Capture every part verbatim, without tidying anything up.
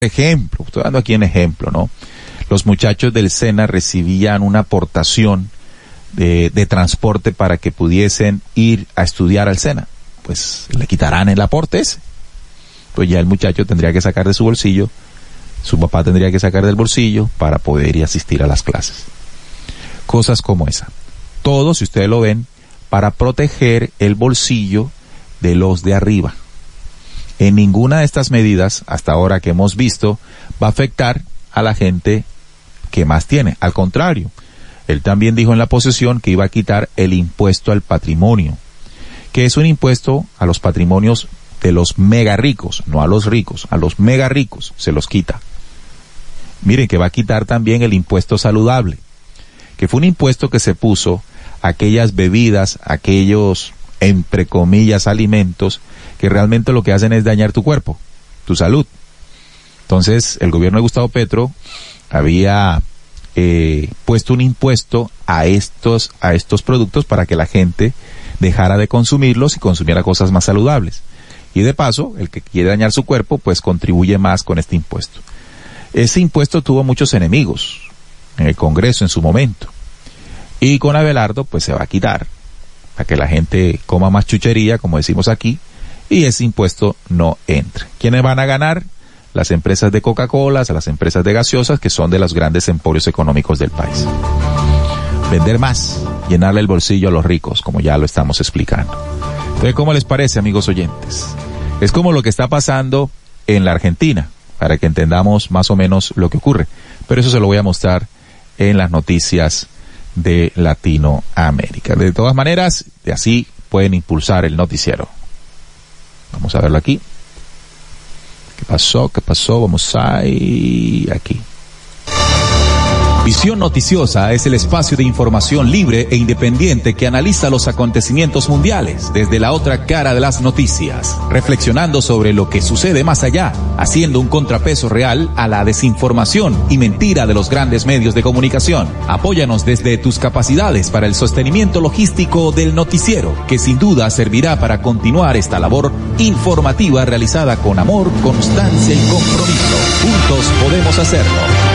ejemplo, estoy dando aquí un ejemplo, ¿no? Los muchachos del SENA recibían una aportación de, de transporte para que pudiesen ir a estudiar al SENA. Pues le quitarán el aporte ese. Pues ya el muchacho tendría que sacar de su bolsillo, su papá tendría que sacar del bolsillo para poder ir a asistir a las clases. Cosas como esa. Todo, si ustedes lo ven, para proteger el bolsillo de los de arriba. En ninguna de estas medidas, hasta ahora que hemos visto, va a afectar a la gente que más tiene. Al contrario, él también dijo en la posesión que iba a quitar el impuesto al patrimonio, que es un impuesto a los patrimonios de los mega ricos, no a los ricos, a los mega ricos se los quita. Miren que va a quitar también el impuesto saludable, que fue un impuesto que se puso a aquellas bebidas, aquellos, entre comillas, alimentos, que realmente lo que hacen es dañar tu cuerpo, tu salud. Entonces, el gobierno de Gustavo Petro había eh, puesto un impuesto a estos, a estos productos para que la gente dejara de consumirlos y consumiera cosas más saludables. Y de paso, el que quiere dañar su cuerpo, pues contribuye más con este impuesto. Ese impuesto tuvo muchos enemigos en el Congreso en su momento. Y con Abelardo, pues se va a quitar, para que la gente coma más chuchería, como decimos aquí, y ese impuesto no entre. ¿Quiénes van a ganar? Las empresas de Coca-Cola, las empresas de gaseosas, que son de los grandes emporios económicos del país. Vender más, llenarle el bolsillo a los ricos, como ya lo estamos explicando. Entonces, ¿cómo les parece, amigos oyentes? Es como lo que está pasando en la Argentina, para que entendamos más o menos lo que ocurre. Pero eso se lo voy a mostrar en las noticias de Latinoamérica. De todas maneras, de así pueden impulsar el noticiero. Vamos a verlo aquí. ¿Qué pasó? ¿Qué pasó? Vamos a ir aquí. Visión Noticiosa es el espacio de información libre e independiente que analiza los acontecimientos mundiales desde la otra cara de las noticias, reflexionando sobre lo que sucede más allá, haciendo un contrapeso real a la desinformación y mentira de los grandes medios de comunicación. Apóyanos desde tus capacidades para el sostenimiento logístico del noticiero, que sin duda servirá para continuar esta labor informativa realizada con amor, constancia y compromiso. Juntos podemos hacerlo.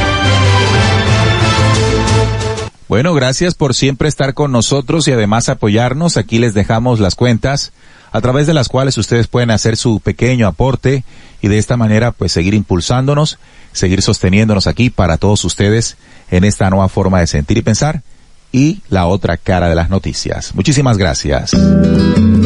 Bueno, gracias por siempre estar con nosotros y además apoyarnos. Aquí les dejamos las cuentas a través de las cuales ustedes pueden hacer su pequeño aporte y de esta manera pues seguir impulsándonos, seguir sosteniéndonos aquí para todos ustedes en esta nueva forma de sentir y pensar y la otra cara de las noticias. Muchísimas gracias.